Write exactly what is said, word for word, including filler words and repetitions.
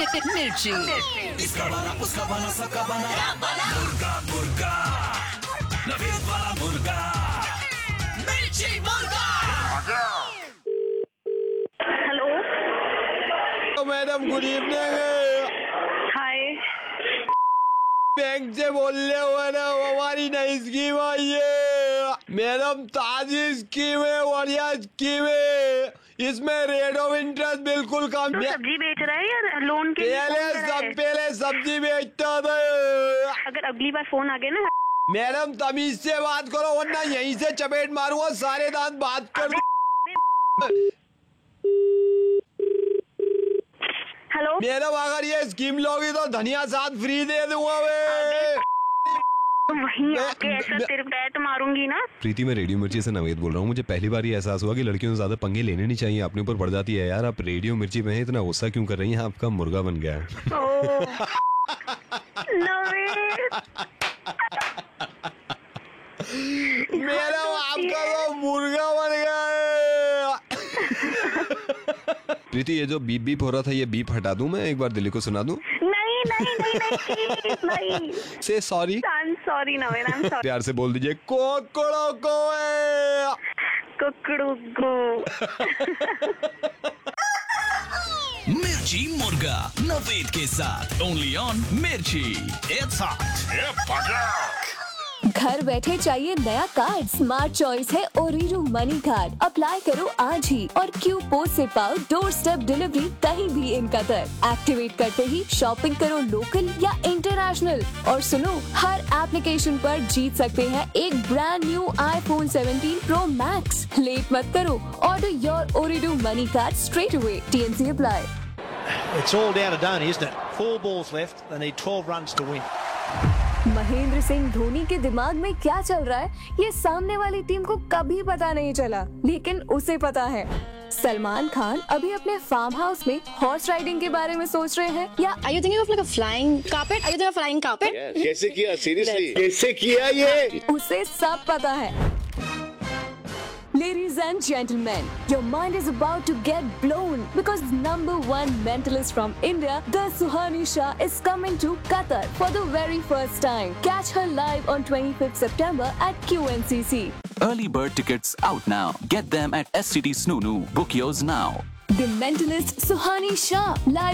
मिर्ची। इसका बना उसका बना सबका बना मुर्गा मुर्गा नवीद वाला मुर्गा मिर्ची मुर्गा। Hello madam good evening. हाय। बैंक से बोल रहे हो ना, हमारी नई स्कीम आई है मैडम, ताजी स्कीम है, बढ़िया स्कीम है। इसमें रेट ऑफ इंटरेस्ट बिल्कुल कम। तो सब्जी बेच रहा है या लोन के लिए पहले फोन कर रहा सब है? पहले सब्जी बेचता था। अगर अगली बार फोन आ गया ना मैडम तमीज से बात करो वरना यहीं से चपेट मारूंगा, सारे दांत बात कर। हेलो मैडम अगर ये स्कीम लोगी तो धनिया साथ फ्री दे दूंगा मैं। वहीं आके ऐसा तेरे बैट मारूंगी ना। प्रीति, मैं रेडियो मिर्ची से नवेद बोल रहा हूँ। मुझे पहली बार ये एहसास हुआ कि लड़कियों से ज्यादा पंगे लेने नहीं चाहिए, अपने ऊपर पड़ जाती है यार। आप रेडियो मिर्ची में इतना गुस्सा क्यों कर रही हैं? आपका मुर्गा बन गया है। ओह, नवेद। मेरा आपका तो मुर्गा बन गया है। प्रीति, ये जो बीप बीप हो रहा था ये बीप हटा दूं मैं? एक बार दिल्ली को सुना दूं? नहीं नहीं नहीं नहीं please, नहीं। से sorry. I'm sorry Naved, I'm sorry। प्यार से बोल दीजिए कोकड़ो को है। कुकड़ू गो। मिर्ची मुर्गा नवीद के साथ ओनली ऑन मिर्ची। It's hot. घर बैठे चाहिए नया कार्ड? स्मार्ट चॉइस है ओरिरो मनी कार्ड। अप्लाई करो आज ही और क्यू पोस्ट से पाओ डोर स्टेप डिलीवरी कहीं भी इन कतर। एक्टिवेट करते ही शॉपिंग करो लोकल या इंटरनेशनल। और सुनो, हर एप्लीकेशन पर जीत सकते हैं एक brand new iPhone seventeen pro max. Late मत करो, order your ओरिरो money card straight away. TNC apply. It's all down to Dhoni, isn't it? Four balls left. They need twelve runs to win. Mahendra Singh Dhoni के दिमाग में क्या चल रहा है ये सामने वाली टीम को कभी पता नहीं चला, लेकिन उसे पता है। सलमान खान अभी अपने फार्म हाउस में हॉर्स राइडिंग के बारे में सोच रहे हैं या Are you thinking of like a flying carpet? Are you thinking of flying carpet? कैसे किया? सीरियसली कैसे किया ये? उसे सब पता है। Ladies and gentlemen, your mind is about to get blown because number one mentalist from India, the Suhani Shah, is coming to Qatar for the very first time. Catch her live on twenty-fifth September at Q N C C. Early bird tickets out now. Get them at S C T Snoonu. Book yours now. The mentalist Suhani Shah live